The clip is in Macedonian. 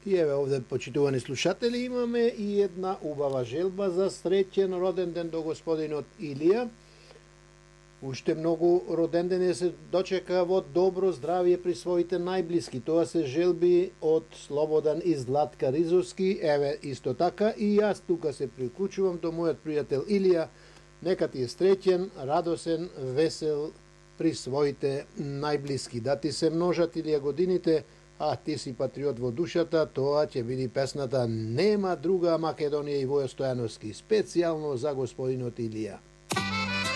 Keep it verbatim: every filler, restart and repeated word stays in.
И еве овде, почитувани слушатели, имаме и една убава желба за среќен роден ден до господинот Илија. Уште многу роден ден се дочека во добро здравје при своите најблиски. Тоа се желби од Слободан и Златка Ризовски. Еве исто така и јас тука се приклучувам до мојот пријател Илија. Нека ти е среќен, радосен, весел при своите најблиски. Да ти се множат Илија годините, а ти си патриот во душата, тоа ќе биде песната "Нема друга Македонија" и Војо Стојановски, специјално за господинот Илија.